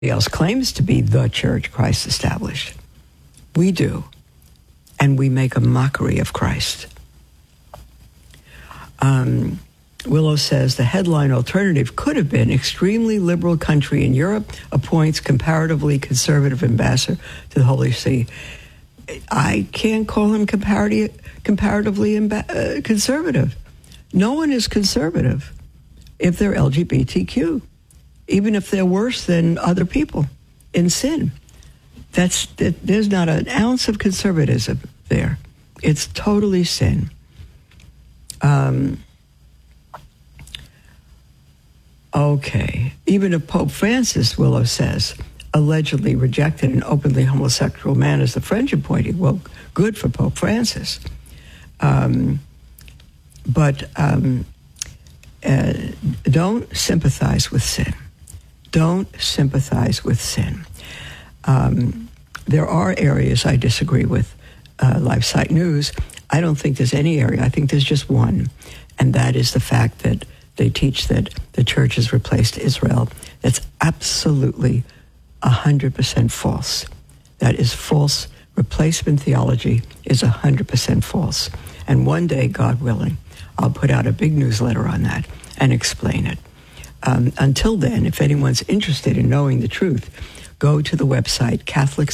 else claims to be the church Christ established. We do. And we make a mockery of Christ. Willow says the headline alternative could have been extremely liberal country in Europe appoints comparatively conservative ambassador to the Holy See. I can't call him comparatively conservative. No one is conservative if they're LGBTQ, even if they're worse than other people in sin. There's not an ounce of conservatism there. It's totally sin. Okay. Even if Pope Francis, Willow says, allegedly rejected an openly homosexual man as the French appointee. Well, good for Pope Francis. But don't sympathize with sin. Don't sympathize with sin. There are areas I disagree with LifeSite News. I don't think there's any area. I think there's just one, and that is the fact that they teach that the church has replaced Israel. That's absolutely 100% false. That is false. Replacement theology is 100% false. And one day, God willing, I'll put out a big newsletter on that and explain it. Until then, if anyone's interested in knowing the truth, go to the website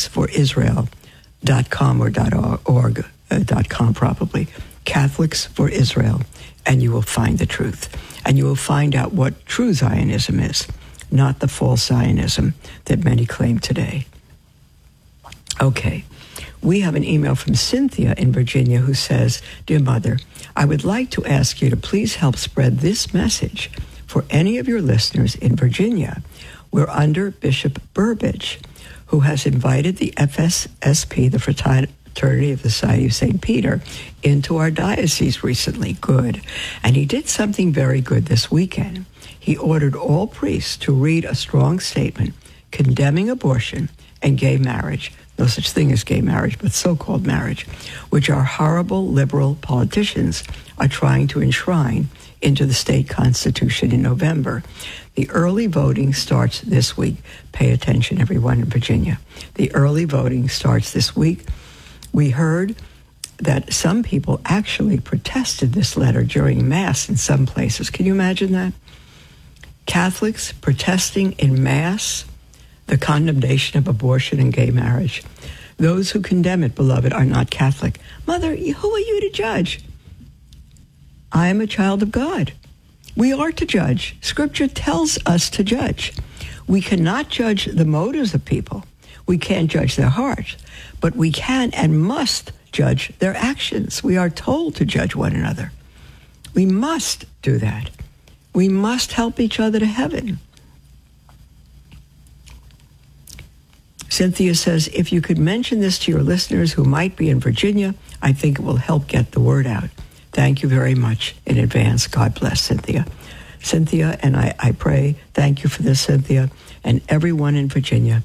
catholicsforisrael.com or .org, .com probably, Catholics for Israel, and you will find the truth. And you will find out what true Zionism is, not the false Zionism that many claim today. Okay. We have an email from Cynthia in Virginia who says, Dear Mother, I would like to ask you to please help spread this message for any of your listeners in Virginia. We're under Bishop Burbidge, who has invited the FSSP, the Fraternity of the Society of St. Peter, into our diocese recently. Good. And he did something very good this weekend. He ordered all priests to read a strong statement condemning abortion and gay marriage. No such thing as gay marriage, but so-called marriage, which our horrible liberal politicians are trying to enshrine into the state constitution in November. The early voting starts this week. Pay attention, everyone in Virginia. The early voting starts this week. We heard that some people actually protested this letter during Mass in some places. Can you imagine that? Catholics protesting in Mass the condemnation of abortion and gay marriage. Those who condemn it, beloved, are not Catholic. Mother, who are you to judge? I am a child of God. We are to judge. Scripture tells us to judge. We cannot judge the motives of people. We can't judge their heart, but we can and must judge their actions. We are told to judge one another. We must do that. We must help each other to heaven. Cynthia says, if you could mention this to your listeners who might be in Virginia, I think it will help get the word out. Thank you very much in advance. God bless, Cynthia. Cynthia, and I pray, thank you for this, Cynthia, and everyone in Virginia.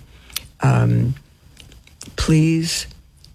Please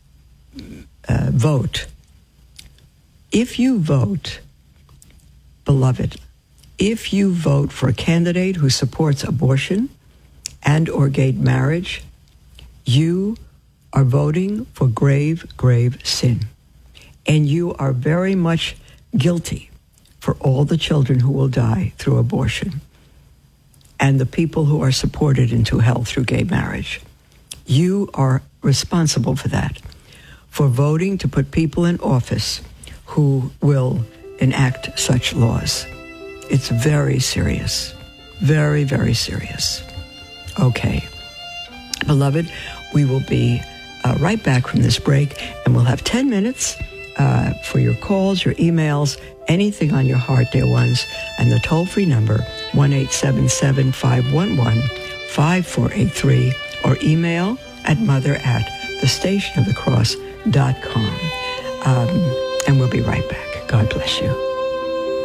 vote. If you vote, beloved, if you vote for a candidate who supports abortion and or gay marriage, you are voting for grave, grave sin. And you are very much guilty for all the children who will die through abortion and the people who are supported into hell through gay marriage. You are responsible for that, for voting to put people in office who will enact such laws. It's very serious. Very, very serious. Okay. Beloved, we will be right back from this break, and we'll have 10 minutes for your calls, your emails, anything on your heart, dear ones, and the toll-free number, 1-877-511-5483, or email at mother@thestationofthecross.com. And we'll be right back. God bless you.